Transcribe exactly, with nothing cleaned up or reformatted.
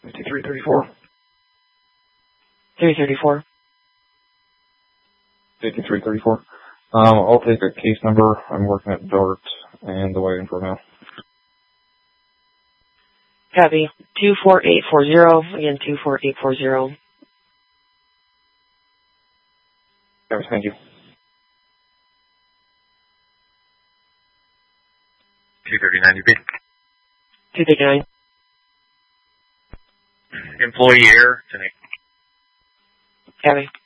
fifty-three thirty-four. three thirty-four. fifty-three thirty-four. Um, I'll take a case number. I'm working at Dart and the waiting for now. Copy. two four eight four zero. Again, two four eight four zero. Yes, thank you. two thirty-nine U B. two thirty-nine. Employee error tonight. Copy.